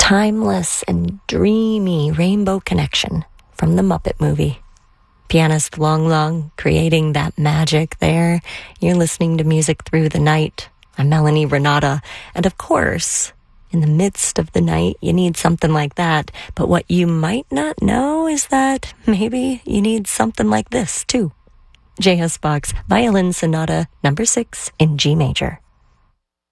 timeless and dreamy rainbow connection from the Muppet movie. Pianist Long Long creating that magic there. You're listening to Music Through the Night. I'm Melanie Renata. And of course, in the midst of the night, you need something like that. But what you might not know is that maybe you need something like this, too. J.S. Bach's Violin Sonata No. 6 in G major.